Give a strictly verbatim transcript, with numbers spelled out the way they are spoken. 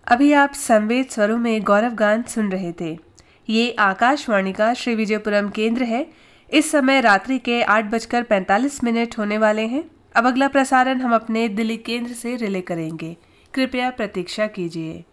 अभी आप संवेद स्वरों में गौरव गान सुन रहे थे। ये आकाशवाणी का श्री विजयपुरम केंद्र है। इस समय रात्रि के आठ बजकर पैंतालीस मिनट होने वाले हैं। अब अगला प्रसारण हम अपने दिल्ली केंद्र से रिले करेंगे। कृपया प्रतीक्षा कीजिए।